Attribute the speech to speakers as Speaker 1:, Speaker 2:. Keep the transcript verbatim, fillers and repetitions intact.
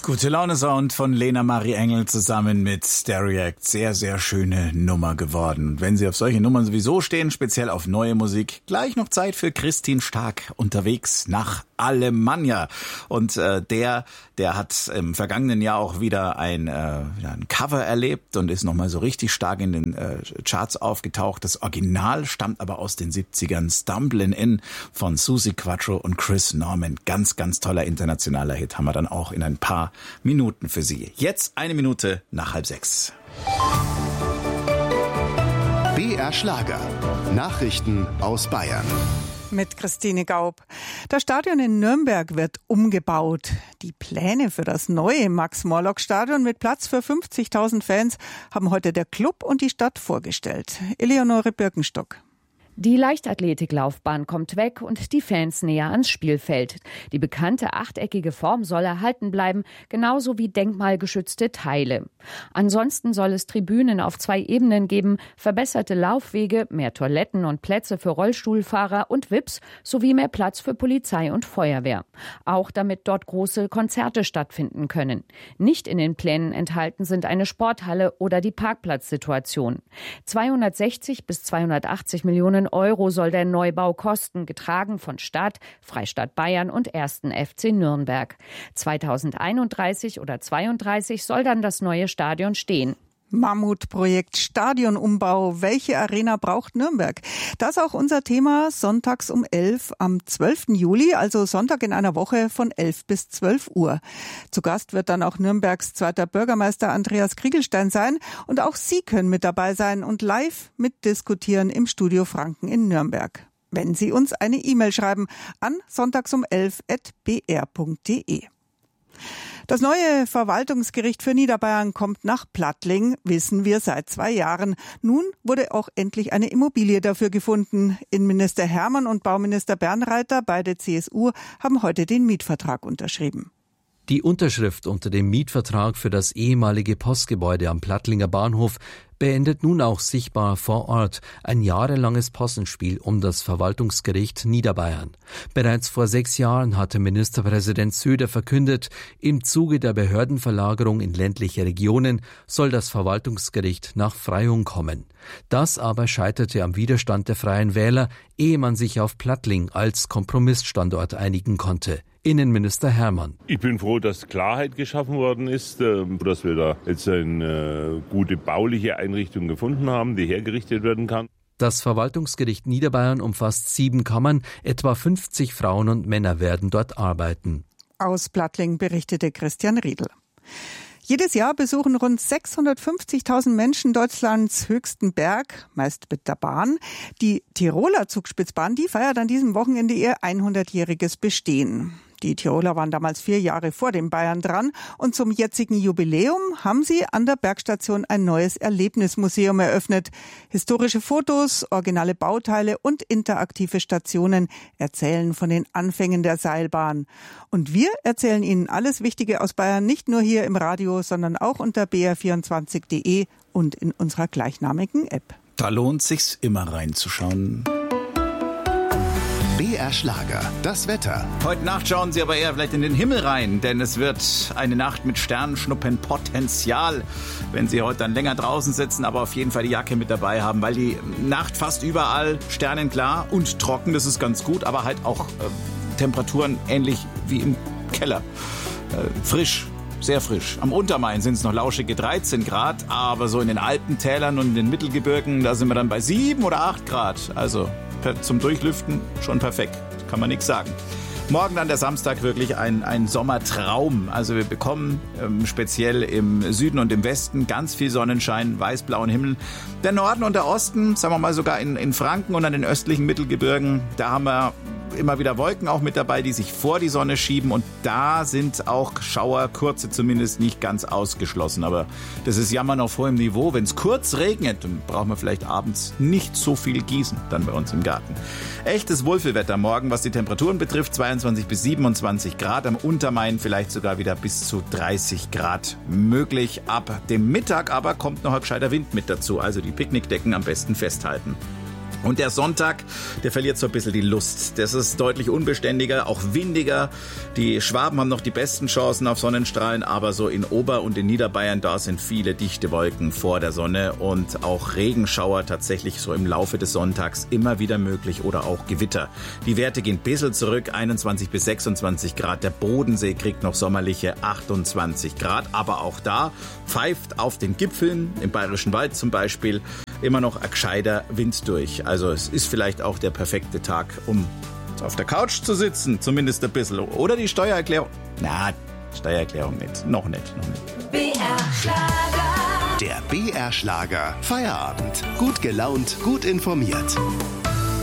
Speaker 1: Gute Laune Sound von Lena Marie Engel zusammen mit Stereact. Sehr, sehr schöne Nummer geworden. Und wenn Sie auf solche Nummern sowieso stehen, speziell auf neue Musik, gleich noch Zeit für Christin Stark unterwegs nach Alemannia. Und äh, der, der hat im vergangenen Jahr auch wieder ein, äh, ein Cover erlebt und ist nochmal so richtig stark in den äh, Charts aufgetaucht. Das Original stammt aber aus den siebzigern. Stumblin' In von Suzi Quatro und Chris Norman. Ganz, ganz toller internationaler Hit. Haben wir dann auch in ein paar Minuten für Sie. Jetzt eine Minute nach halb sechs.
Speaker 2: B R Schlager. Nachrichten aus Bayern.
Speaker 3: Mit Christine Gaub. Das Stadion in Nürnberg wird umgebaut. Die Pläne für das neue Max-Morlock-Stadion mit Platz für fünfzigtausend Fans haben heute der Club und die Stadt vorgestellt. Eleonore Birkenstock.
Speaker 4: Die Leichtathletiklaufbahn kommt weg und die Fans näher ans Spielfeld. Die bekannte achteckige Form soll erhalten bleiben, genauso wie denkmalgeschützte Teile. Ansonsten soll es Tribünen auf zwei Ebenen geben, verbesserte Laufwege, mehr Toiletten und Plätze für Rollstuhlfahrer und V I Ps sowie mehr Platz für Polizei und Feuerwehr. Auch damit dort große Konzerte stattfinden können. Nicht in den Plänen enthalten sind eine Sporthalle oder die Parkplatzsituation. zweihundertsechzig bis zweihundertachtzig Millionen Euro soll der Neubau kosten, getragen von Stadt, Freistaat Bayern und ersten F C Nürnberg. zweitausendeinunddreißig oder zweiunddreißig soll dann das neue Stadion stehen.
Speaker 3: Mammutprojekt Stadionumbau. Welche Arena braucht Nürnberg? Das ist auch unser Thema sonntags um elf am zwölften Juli, also Sonntag in einer Woche von elf bis zwölf Uhr. Zu Gast wird dann auch Nürnbergs zweiter Bürgermeister Andreas Kriegelstein sein und auch Sie können mit dabei sein und live mitdiskutieren im Studio Franken in Nürnberg. Wenn Sie uns eine E-Mail schreiben an sonntags um elf at b r punkt d e. Das neue Verwaltungsgericht für Niederbayern kommt nach Plattling, wissen wir seit zwei Jahren. Nun wurde auch endlich eine Immobilie dafür gefunden. Innenminister Hermann und Bauminister Bernreiter, beide C S U, haben heute den Mietvertrag unterschrieben.
Speaker 5: Die Unterschrift unter dem Mietvertrag für das ehemalige Postgebäude am Plattlinger Bahnhof beendet nun auch sichtbar vor Ort ein jahrelanges Possenspiel um das Verwaltungsgericht Niederbayern. Bereits vor sechs Jahren hatte Ministerpräsident Söder verkündet, im Zuge der Behördenverlagerung in ländliche Regionen soll das Verwaltungsgericht nach Freyung kommen. Das aber scheiterte am Widerstand der Freien Wähler, ehe man sich auf Plattling als Kompromissstandort einigen konnte. Innenminister Hermann.
Speaker 6: Ich bin froh, dass Klarheit geschaffen worden ist, dass wir da jetzt eine gute bauliche Einrichtung gefunden haben, die hergerichtet werden kann.
Speaker 5: Das Verwaltungsgericht Niederbayern umfasst sieben Kammern, etwa fünfzig Frauen und Männer werden dort arbeiten.
Speaker 3: Aus Plattling berichtete Christian Riedl. Jedes Jahr besuchen rund sechshundertfünfzigtausend Menschen Deutschlands höchsten Berg, meist mit der Bahn. Die Tiroler Zugspitzbahn, die feiert an diesem Wochenende ihr hundertjähriges Bestehen. Die Tiroler waren damals vier Jahre vor den Bayern dran und zum jetzigen Jubiläum haben sie an der Bergstation ein neues Erlebnismuseum eröffnet. Historische Fotos, originale Bauteile und interaktive Stationen erzählen von den Anfängen der Seilbahn. Und wir erzählen Ihnen alles Wichtige aus Bayern, nicht nur hier im Radio, sondern auch unter b r vierundzwanzig punkt d e und in unserer gleichnamigen App.
Speaker 1: Da lohnt sich's immer reinzuschauen.
Speaker 2: B R Schlager, das Wetter.
Speaker 1: Heute Nacht schauen Sie aber eher vielleicht in den Himmel rein, denn es wird eine Nacht mit Sternschnuppenpotenzial, wenn Sie heute dann länger draußen sitzen, aber auf jeden Fall die Jacke mit dabei haben, weil die Nacht fast überall sternenklar und trocken, das ist ganz gut, aber halt auch äh, Temperaturen ähnlich wie im Keller. Äh, frisch. Sehr frisch. Am Untermain sind es noch lauschige dreizehn Grad, aber so in den Alpentälern und in den Mittelgebirgen, da sind wir dann bei sieben oder acht Grad. Also zum Durchlüften schon perfekt, kann man nichts sagen. Morgen dann der Samstag wirklich ein, ein Sommertraum. Also wir bekommen ähm, speziell im Süden und im Westen ganz viel Sonnenschein, weiß-blauen Himmel. Der Norden und der Osten, sagen wir mal sogar in, in Franken und an den östlichen Mittelgebirgen, da haben wir immer wieder Wolken auch mit dabei, die sich vor die Sonne schieben und da sind auch Schauer, kurze zumindest, nicht ganz ausgeschlossen. Aber das ist Jammern auf hohem Niveau. Wenn es kurz regnet, dann brauchen wir vielleicht abends nicht so viel gießen dann bei uns im Garten. Echtes Wohlfühlwetter morgen, was die Temperaturen betrifft, zweiundzwanzig bis siebenundzwanzig Grad, am Untermain vielleicht sogar wieder bis zu dreißig Grad möglich. Ab dem Mittag aber kommt noch ein gescheiter Wind mit dazu, also die Picknickdecken am besten festhalten. Und der Sonntag, der verliert so ein bisschen die Lust. Das ist deutlich unbeständiger, auch windiger. Die Schwaben haben noch die besten Chancen auf Sonnenstrahlen, aber so in Ober- und in Niederbayern, da sind viele dichte Wolken vor der Sonne und auch Regenschauer tatsächlich so im Laufe des Sonntags immer wieder möglich oder auch Gewitter. Die Werte gehen ein bisschen zurück, einundzwanzig bis sechsundzwanzig Grad. Der Bodensee kriegt noch sommerliche achtundzwanzig Grad, aber auch da pfeift auf den Gipfeln, im Bayerischen Wald zum Beispiel, immer noch ein gescheiter Wind durch. Also es ist vielleicht auch der perfekte Tag, um auf der Couch zu sitzen, zumindest ein bisschen. Oder die Steuererklärung. Na, Steuererklärung nicht. Noch nicht, noch nicht.
Speaker 2: B R Schlager. Der B R Schlager Feierabend. Gut gelaunt, gut informiert.